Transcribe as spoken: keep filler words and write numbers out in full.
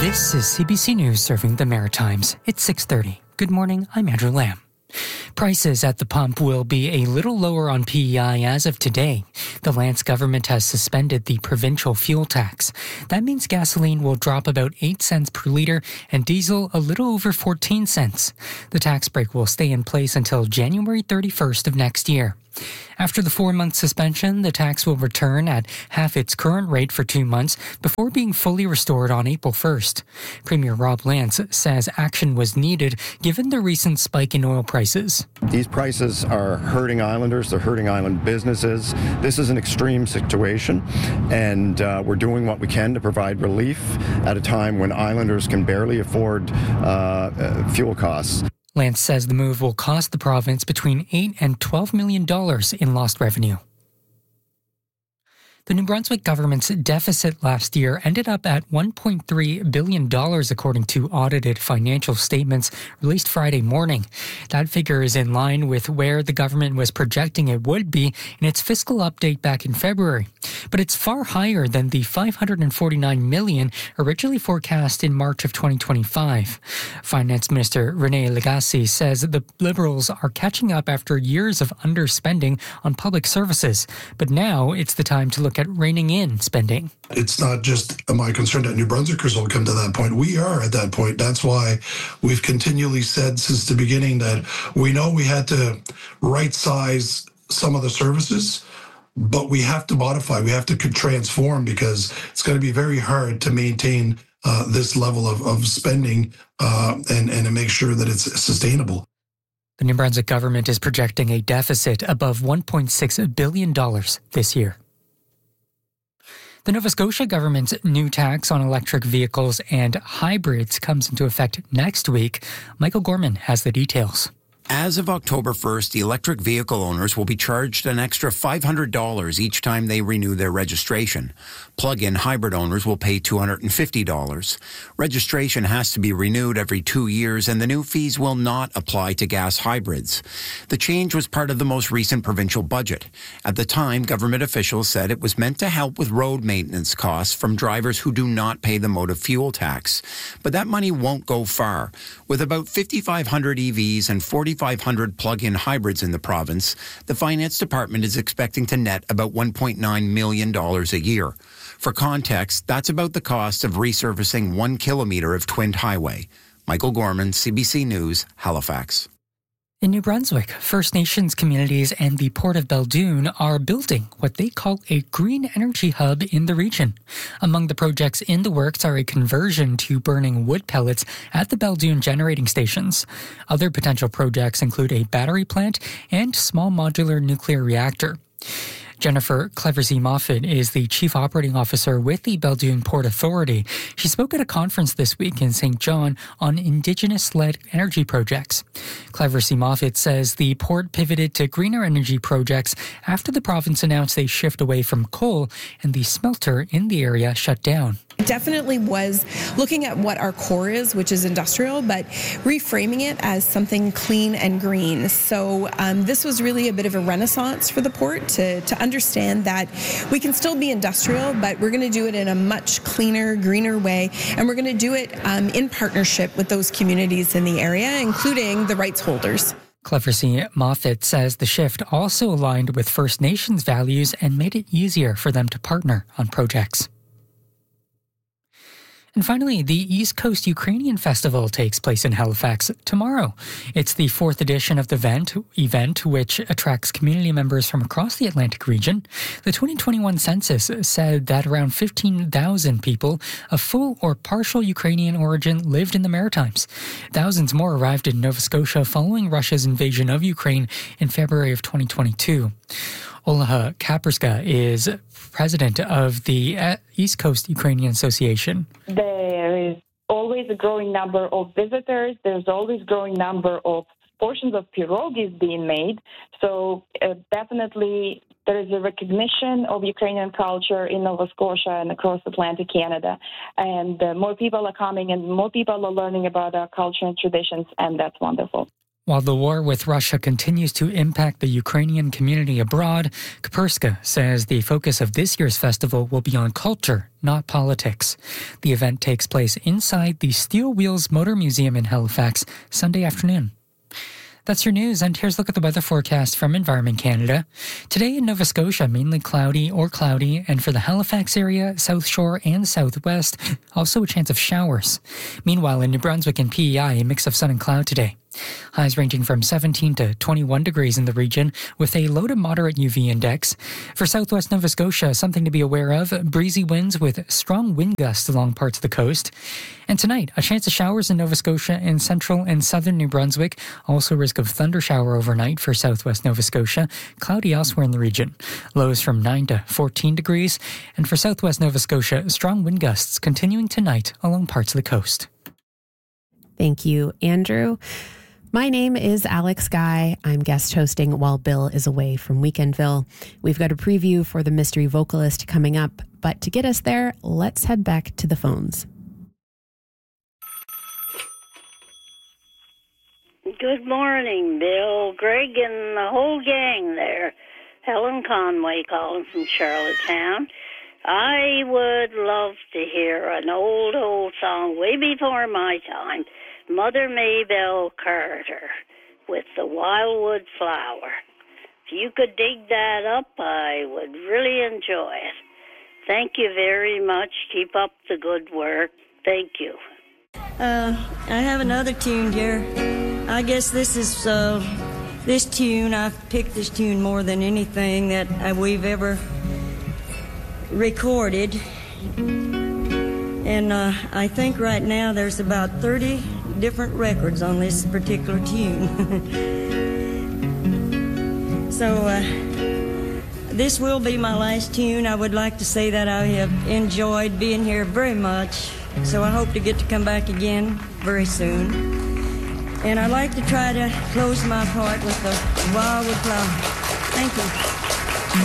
This is C B C News serving the Maritimes. It's six thirty. Good morning, I'm Andrew Lamb. Prices at the pump will be a little lower on P E I as of today. The Lance government has suspended the provincial fuel tax. That means gasoline will drop about eight cents per litre and diesel a little over fourteen cents. The tax break will stay in place until January thirty-first of next year. After the four-month suspension, the tax will return at half its current rate for two months before being fully restored on April first. Premier Rob Lance says action was needed given the recent spike in oil prices. These prices are hurting islanders, they're hurting island businesses. This is an extreme situation, and uh, we're doing what we can to provide relief at a time when islanders can barely afford uh, uh, fuel costs. Lance says the move will cost the province between eight and twelve million dollars in lost revenue. The New Brunswick government's deficit last year ended up at one point three billion dollars according to audited financial statements released Friday morning. That figure is in line with where the government was projecting it would be in its fiscal update back in February. But it's far higher than the five hundred forty-nine million dollars originally forecast in March of twenty twenty-five. Finance Minister René Lagacé says the Liberals are catching up after years of underspending on public services. But now it's the time to look at reining in spending. It's not just my concern that New Brunswickers will come to that point. We are at that point. That's why we've continually said since the beginning that we know we had to right-size some of the services, but we have to modify, we have to transform, because it's going to be very hard to maintain uh, this level of, of spending uh, and, and to make sure that it's sustainable. The New Brunswick government is projecting a deficit above one point six billion dollars this year. The Nova Scotia government's new tax on electric vehicles and hybrids comes into effect next week. Michael Gorman has the details. As of October first, the electric vehicle owners will be charged an extra five hundred dollars each time they renew their registration. Plug-in hybrid owners will pay two hundred fifty dollars. Registration has to be renewed every two years, and the new fees will not apply to gas hybrids. The change was part of the most recent provincial budget. At the time, government officials said it was meant to help with road maintenance costs from drivers who do not pay the motive fuel tax. But that money won't go far. With about fifty-five hundred E Vs and forty-five hundred plug-in hybrids in the province, the Finance Department is expecting to net about one point nine million dollars a year. For context, that's about the cost of resurfacing one kilometre of twinned highway. Michael Gorman, C B C News, Halifax. In New Brunswick, First Nations communities and the Port of Beldoon are building what they call a green energy hub in the region. Among the projects in the works are a conversion to burning wood pellets at the Beldoon generating stations. Other potential projects include a battery plant and small modular nuclear reactor. Jennifer Cleversey Moffat is the Chief Operating Officer with the Beldoon Port Authority. She spoke at a conference this week in Saint John on Indigenous-led energy projects. Cleversey Moffat says the port pivoted to greener energy projects after the province announced a shift away from coal and the smelter in the area shut down. It definitely was looking at what our core is, which is industrial, but reframing it as something clean and green. So um, this was really a bit of a renaissance for the port to, to understand that we can still be industrial, but we're going to do it in a much cleaner, greener way, and we're going to do it um, in partnership with those communities in the area, including the rights holders. Cleversey Moffat says the shift also aligned with First Nations values and made it easier for them to partner on projects. And finally, the East Coast Ukrainian Festival takes place in Halifax tomorrow. It's the fourth edition of the event, event, which attracts community members from across the Atlantic region. The twenty twenty-one census said that around fifteen thousand people of full or partial Ukrainian origin lived in the Maritimes. Thousands more arrived in Nova Scotia following Russia's invasion of Ukraine in February of twenty twenty-two. Olha Kaperska is president of the East Coast Ukrainian Association. There is always a growing number of visitors. There's always growing number of portions of pierogies being made. So uh, definitely there is a recognition of Ukrainian culture in Nova Scotia and across Atlantic Canada. And uh, more people are coming and more people are learning about our culture and traditions, and that's wonderful. While the war with Russia continues to impact the Ukrainian community abroad, Kaperska says the focus of this year's festival will be on culture, not politics. The event takes place inside the Steel Wheels Motor Museum in Halifax Sunday afternoon. That's your news, and here's a look at the weather forecast from Environment Canada. Today in Nova Scotia, mainly cloudy or cloudy, and for the Halifax area, South Shore and Southwest, also a chance of showers. Meanwhile, in New Brunswick and P E I, a mix of sun and cloud today. Highs ranging from seventeen to twenty-one degrees in the region, with a low to moderate U V index. For southwest Nova Scotia, something to be aware of, breezy winds with strong wind gusts along parts of the coast. And tonight, a chance of showers in Nova Scotia and central and southern New Brunswick. Also risk of thunder shower overnight for southwest Nova Scotia. Cloudy elsewhere in the region. Lows from nine to fourteen degrees. And for southwest Nova Scotia, strong wind gusts continuing tonight along parts of the coast. Thank you, Andrew. My name is Alex Guy. I'm guest hosting while Bill is away from Weekendville. We've got a preview for the mystery vocalist coming up, but to get us there, let's head back to the phones. Good morning, Bill, Greg, and the whole gang there. Helen Conway calling from Charlottetown. I would love to hear an old, old song way before my time. Mother Maybelle Carter with the Wildwood Flower. If you could dig that up, I would really enjoy it. Thank you very much. Keep up the good work. Thank you. Uh, I have another tune here. I guess this is uh, this tune. I've picked this tune more than anything that uh, we've ever recorded. And uh, I think right now there's about thirty different records on this particular tune. So uh, this will be my last tune. I would like to say that I have enjoyed being here very much. So I hope to get to come back again very soon. And I'd like to try to close my part with the Wildwood Flower. Thank you.